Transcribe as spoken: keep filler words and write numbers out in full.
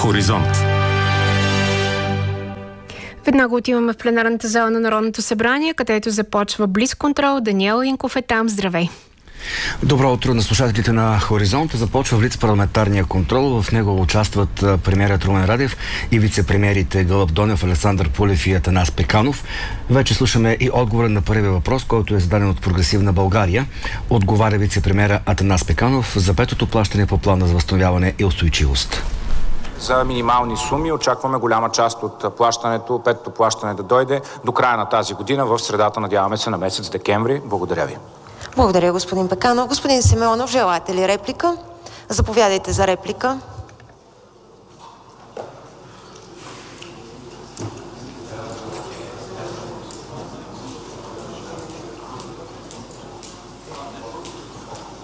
Хоризонт. Веднага отиваме в пленарната зала на Народното събрание, където започва блицконтрол. Даниел Инков е там. Здравей! Добро утро на слушателите на Хоризонт. Започва блиц парламентарния контрол. В него участват премиерът Румен Радев и вице-премиерите Гълъб Донев, Александър Пулев и Атанас Пеканов. Вече слушаме и отговора на първия въпрос, който е зададен от Прогресивна България. Отговаря вице-премиера Атанас Пеканов за петото плащане по плана за възстановяване и устойчивост. За минимални суми очакваме голяма част от плащането, петото плащане да дойде до края на тази година, в средата, надяваме се, на месец декември. Благодаря ви. Благодаря, господин Пеканов. Господин Симеонов, желаете ли реплика? Заповядайте за реплика.